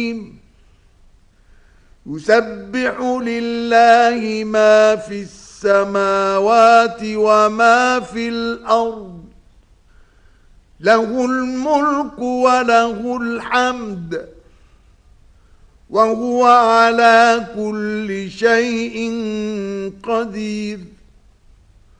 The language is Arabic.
يسبح لله ما في السماوات وما في الأرض له الملك وله الحمد وهو على كل شيء قدير.